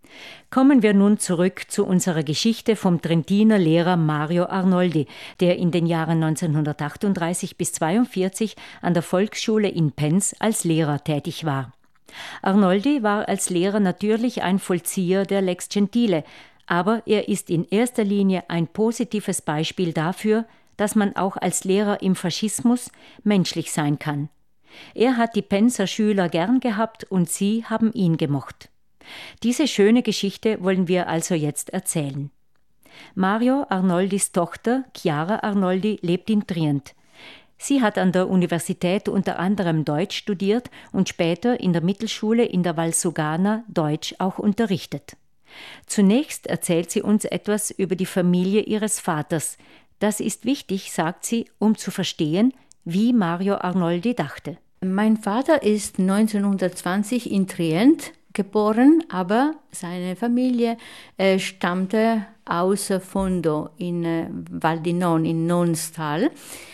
Kommen wir nun zurück zu unserer Geschichte vom Trentiner Lehrer Mario Arnoldi, der in den Jahren 1938 bis 1942 an der Volksschule in Penz als Lehrer tätig war. Arnoldi war als Lehrer natürlich ein Vollzieher der Lex Gentile, aber er ist in erster Linie ein positives Beispiel dafür, dass man auch als Lehrer im Faschismus menschlich sein kann. Er hat die Penzer Schüler gern gehabt und sie haben ihn gemocht. Diese schöne Geschichte wollen wir also jetzt erzählen. Mario Arnoldis Tochter Chiara Arnoldi lebt in Trient. Sie hat an der Universität unter anderem Deutsch studiert und später in der Mittelschule in der Valsugana Deutsch auch unterrichtet. Zunächst erzählt sie uns etwas über die Familie ihres Vaters. Das ist wichtig, sagt sie, um zu verstehen, wie Mario Arnoldi dachte. Mein Vater ist 1920 in Trient geboren, aber seine Familie stammte aus Fondo in Val di Non, in Nonstal.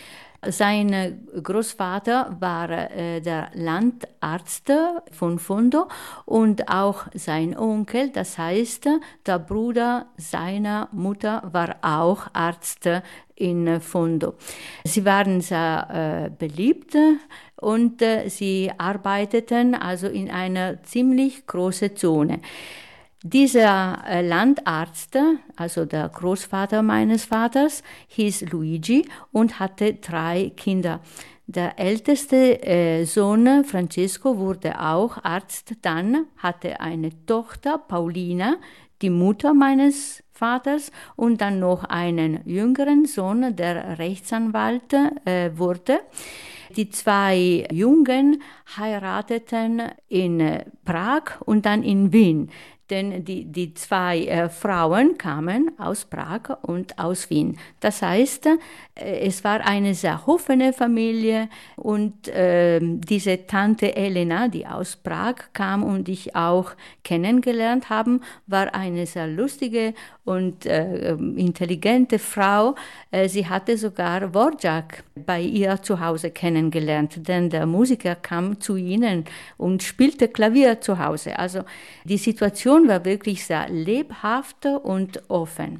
Sein Großvater war der Landarzt von Fondo und auch sein Onkel, das heißt, der Bruder seiner Mutter war auch Arzt in Fondo. Sie waren sehr beliebt und sie arbeiteten also in einer ziemlich großen Zone. Dieser Landarzt, also der Großvater meines Vaters, hieß Luigi und hatte 3 Kinder. Der älteste Sohn Francesco wurde auch Arzt, dann hatte eine Tochter Paulina, die Mutter meines Vaters, und dann noch einen jüngeren Sohn, der Rechtsanwalt wurde. Die 2 Jungen heirateten in Prag und dann in Wien. Denn die 2 Frauen kamen aus Prag und aus Wien. Das heißt, es war eine sehr offene Familie und diese Tante Elena, die aus Prag kam und ich auch kennengelernt habe, war eine sehr lustige und intelligente Frau. Sie hatte sogar Dvorak bei ihr zu Hause kennengelernt, denn der Musiker kam zu ihnen und spielte Klavier zu Hause. Also die Situation war wirklich sehr lebhaft und offen.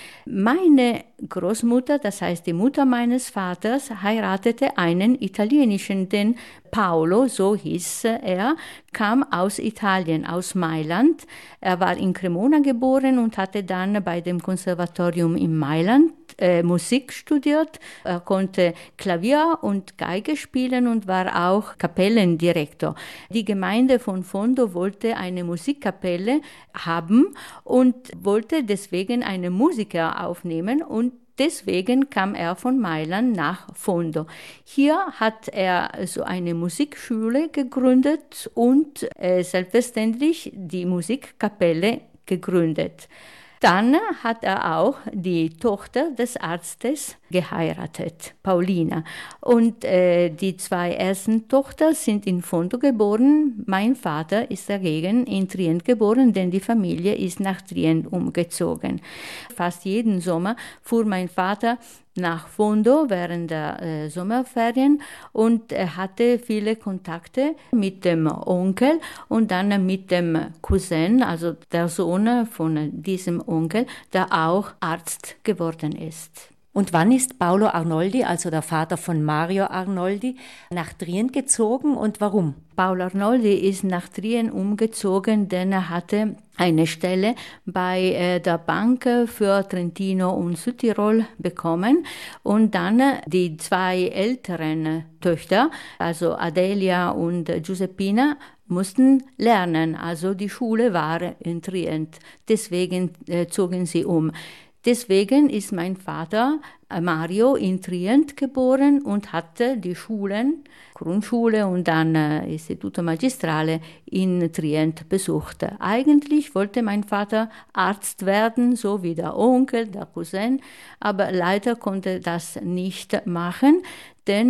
Meine Großmutter, das heißt die Mutter meines Vaters, heiratete einen italienischen, denn Paolo, so hieß er, kam aus Italien, aus Mailand. Er war in Cremona geboren und hatte dann bei dem Konservatorium in Mailand Musik studiert. Er konnte Klavier und Geige spielen und war auch Kapellendirektor. Die Gemeinde von Fondo wollte eine Musikkapelle haben und wollte deswegen einen Musiker aufnehmen und deswegen kam er von Mailand nach Fondo. Hier hat er so eine Musikschule gegründet und selbstverständlich die Musikkapelle gegründet. Dann hat er auch die Tochter des Arztes geheiratet, Paulina. Und die 2 ersten Tochter sind in Fondo geboren. Mein Vater ist dagegen in Trient geboren, denn die Familie ist nach Trient umgezogen. Fast jeden Sommer fuhr mein Vater nach Fondo während der Sommerferien und er hatte viele Kontakte mit dem Onkel und dann mit dem Cousin, also der Sohn von diesem Onkel, der auch Arzt geworden ist. Und wann ist Paolo Arnoldi, also der Vater von Mario Arnoldi, nach Trient gezogen und warum? Paolo Arnoldi ist nach Trient umgezogen, denn er hatte eine Stelle bei der Bank für Trentino und Südtirol bekommen und dann die 2 älteren Töchter, also Adelia und Giuseppina, mussten lernen. Also die Schule war in Trient, deswegen zogen sie um. Deswegen ist mein Vater Mario in Trient geboren und hatte die Schulen, Grundschule und dann Istituto Magistrale in Trient besucht. Eigentlich wollte mein Vater Arzt werden, so wie der Onkel, der Cousin, aber leider konnte das nicht machen. Denn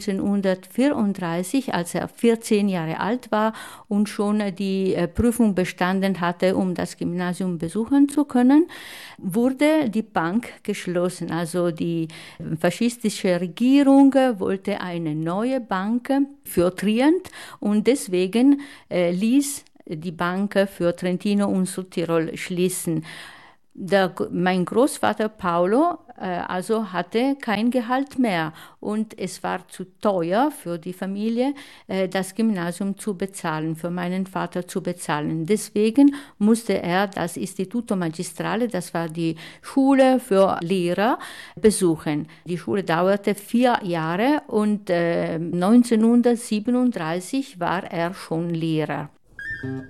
1934, als er 14 Jahre alt war und schon die Prüfung bestanden hatte, um das Gymnasium besuchen zu können, wurde die Bank geschlossen. Also die faschistische Regierung wollte eine neue Bank für Trient und deswegen ließ die Bank für Trentino und Südtirol schließen. Mein Großvater Paolo also hatte kein Gehalt mehr und es war zu teuer für die Familie, das Gymnasium zu bezahlen, für meinen Vater zu bezahlen. Deswegen musste er das Istituto Magistrale, das war die Schule für Lehrer, besuchen. Die Schule dauerte 4 Jahre und 1937 war er schon Lehrer.